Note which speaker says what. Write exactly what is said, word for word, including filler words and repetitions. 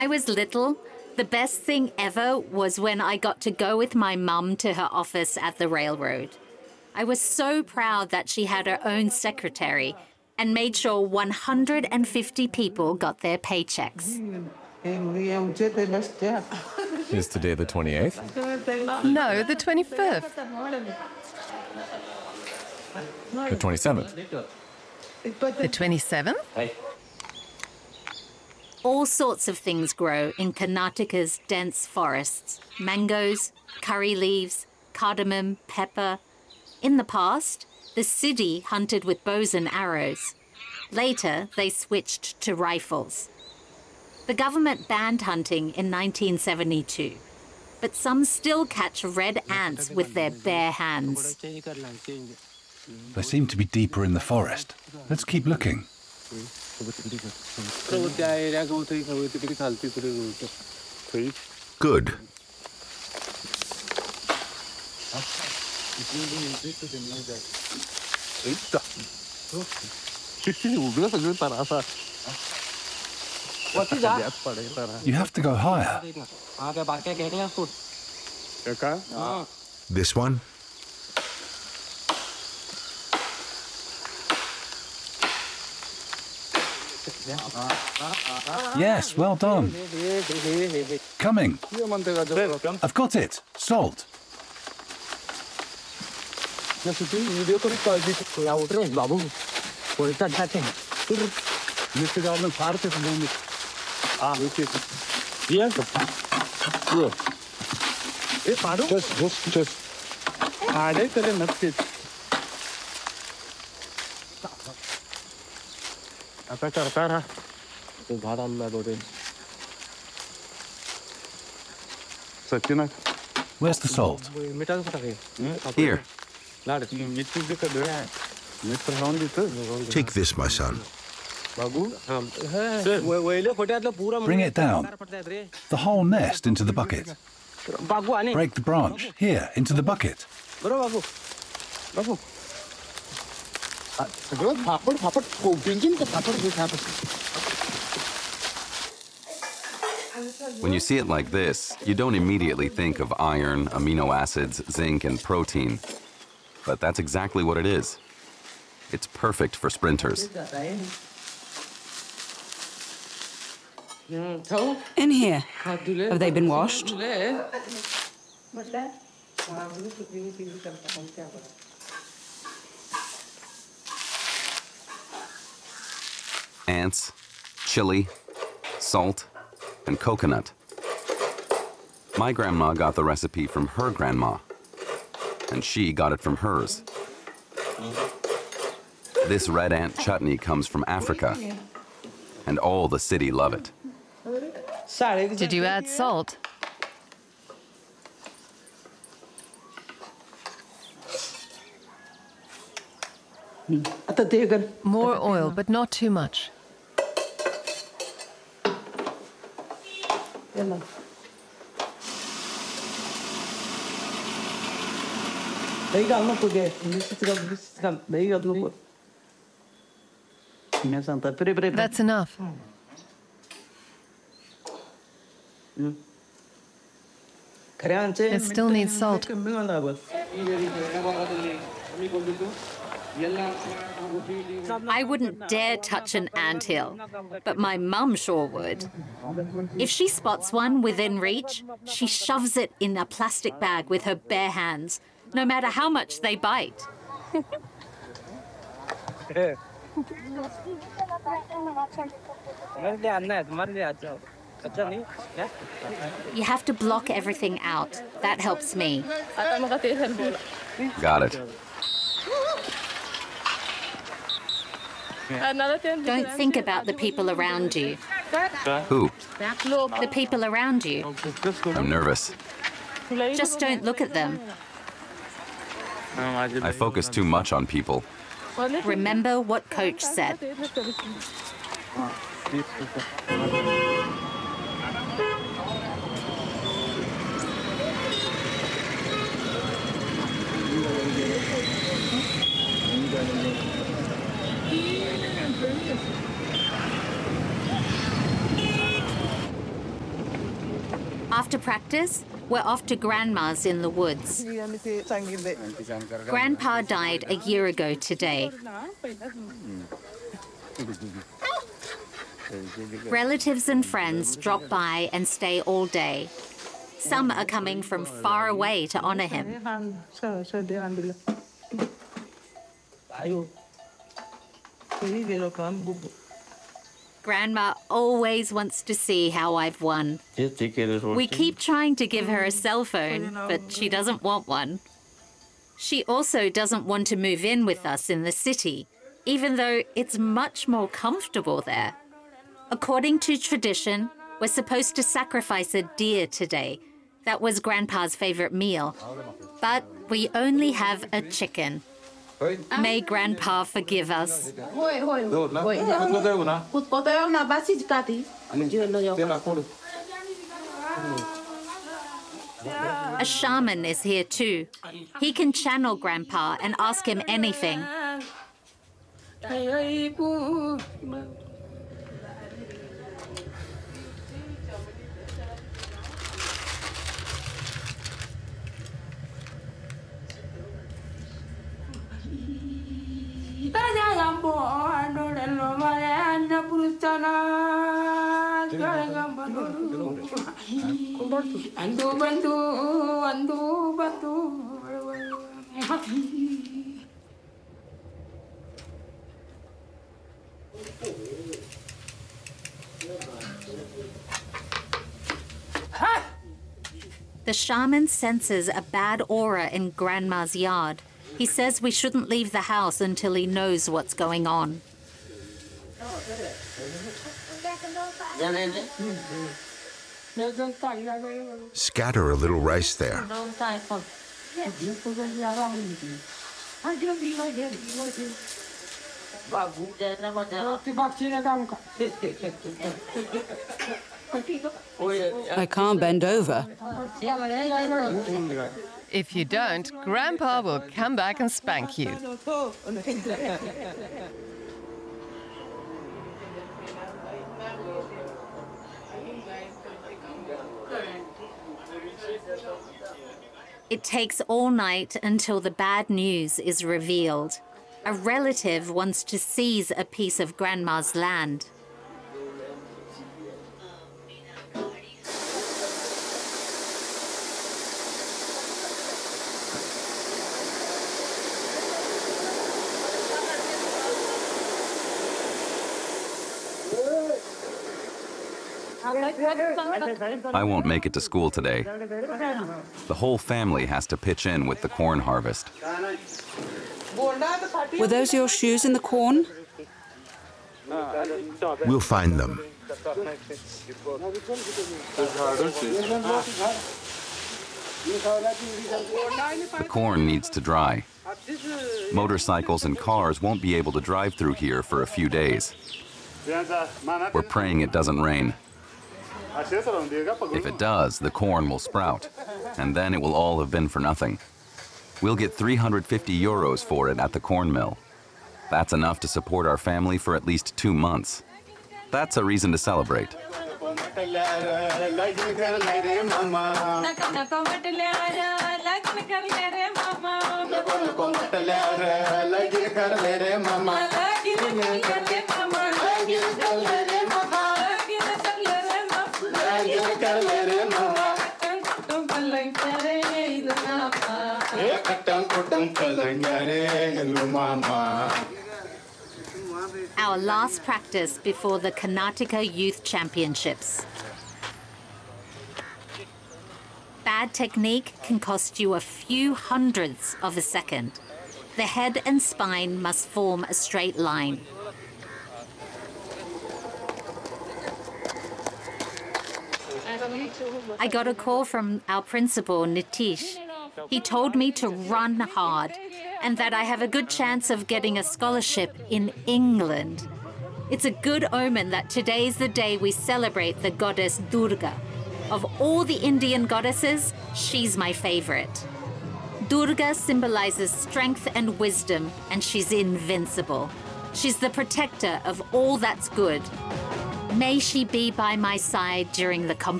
Speaker 1: I was little, the best thing ever was when I got to go with my mum to her office at the railroad. I was so proud that she had her own secretary and made sure one hundred fifty people got their paychecks.
Speaker 2: Is today the twenty-eighth?
Speaker 3: No, the twenty-fifth.
Speaker 2: The twenty-seventh?
Speaker 3: The twenty-seventh?
Speaker 1: All sorts of things grow in Karnataka's dense forests. Mangoes, curry leaves, cardamom, pepper. In the past, the city hunted with bows and arrows. Later, they switched to rifles. The government banned hunting in nineteen seventy-two, but some still catch red ants with their bare hands.
Speaker 4: They seem to be deeper in the forest. Let's keep looking.
Speaker 5: Good.
Speaker 4: You have to go higher.
Speaker 5: This one?
Speaker 4: Yes, well done. Coming. I've got it. Salt. Where's the salt?
Speaker 5: Here. Take this, my son.
Speaker 4: Bring it down. The whole nest into the bucket. Break the branch. Here, into the bucket.
Speaker 6: When you see it like this, you don't immediately think of iron, amino acids, zinc, and protein. But that's exactly what it is. It's perfect for sprinters.
Speaker 7: In here. Have they been washed?
Speaker 6: Ants, chili, salt, and coconut. My grandma got the recipe from her grandma, and she got it from hers. This red ant chutney comes from Africa, and all the city love it.
Speaker 3: Did you add salt? More oil, but not too much. That's enough. It still needs salt.
Speaker 1: I wouldn't dare touch an anthill, but my mum sure would. If she spots one within reach, she shoves it in a plastic bag with her bare hands, no matter how much they bite. You have to block everything out. That helps me.
Speaker 6: Got it.
Speaker 1: Don't think about the people around you.
Speaker 6: Who?
Speaker 1: The people around you.
Speaker 6: I'm nervous.
Speaker 1: Just don't look at them.
Speaker 6: I focus too much on people.
Speaker 1: Remember what Coach said. After practice, we're off to Grandma's in the woods. Grandpa died a year ago today. Relatives and friends drop by and stay all day. Some are coming from far away to honor him. Grandma always wants to see how I've won. We keep trying to give her a cell phone, but she doesn't want one. She also doesn't want to move in with us in the city, even though it's much more comfortable there. According to tradition, we're supposed to sacrifice a deer today. That was Grandpa's favorite meal. But we only have a chicken. May Grandpa forgive us. A shaman is here too. He can channel Grandpa and ask him anything. The shaman senses a bad aura in Grandma's yard. He says we shouldn't leave the house until he knows what's going on.
Speaker 8: Scatter a little rice there.
Speaker 7: I can't bend over.
Speaker 3: If you don't, Grandpa will come back and spank you.
Speaker 1: It takes all night until the bad news is revealed. A relative wants to seize a piece of Grandma's land.
Speaker 6: I won't make it to school today. The whole family has to pitch in with the corn harvest.
Speaker 7: Were those your shoes in the corn?
Speaker 8: We'll find them.
Speaker 6: The corn needs to dry. Motorcycles and cars won't be able to drive through here for a few days. We're praying it doesn't rain. If it does, the corn will sprout, and then it will all have been for nothing. We'll get three hundred fifty euros for it at the corn mill. That's enough to support our family for at least two months. That's a reason to celebrate.
Speaker 1: Our last practice before the Karnataka Youth Championships. Bad technique can cost you a few hundredths of a second. The head and spine must form a straight line. I got a call from our principal, Nitish. He told me to run hard and that I have a good chance of getting a scholarship in England. It's a good omen that today is the day we celebrate the goddess Durga. Of all the Indian goddesses, she's my favorite. Durga symbolizes strength and wisdom, and she's invincible. She's the protector of all that's good. May she be by my side during the competition.